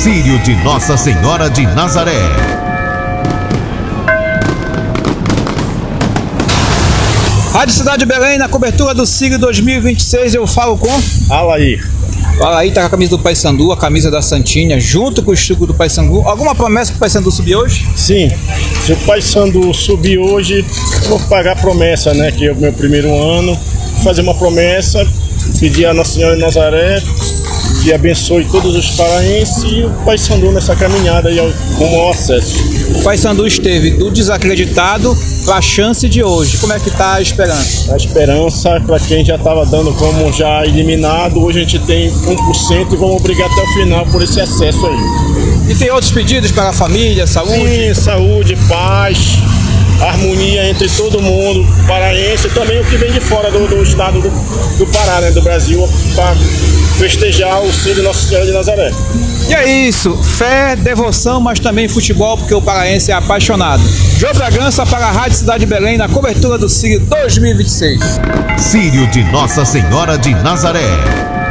Círio de Nossa Senhora de Nazaré. Rádio Cidade de Belém, na cobertura do Círio 2026, eu falo com Alair. O Alair tá com a camisa do Paysandu, a camisa da Santinha, junto com o escudo do Paysandu. Alguma promessa pro Paysandu subir hoje? Sim, se o Paysandu subir hoje, eu vou pagar a promessa, né? Que é o meu primeiro ano. Fazer uma promessa, pedir a Nossa Senhora de Nazaré que abençoe todos os paraenses e o Paysandu nessa caminhada aí rumo ao acesso. O Paysandu esteve do desacreditado para a chance de hoje. Como é que tá a esperança? A esperança, para quem já estava dando como já eliminado, hoje a gente tem 1% e vamos brigar até o final por esse acesso aí. E tem outros pedidos para a família, saúde? Sim, saúde, paz, harmonia entre todo mundo, paraense e também o que vem de fora do estado do Pará, né, do Brasil, para festejar o Círio de Nossa Senhora de Nazaré. E é isso, fé, devoção, mas também futebol, porque o paraense é apaixonado. João Bragança para a Rádio Cidade de Belém, na cobertura do Círio 2026. Círio de Nossa Senhora de Nazaré.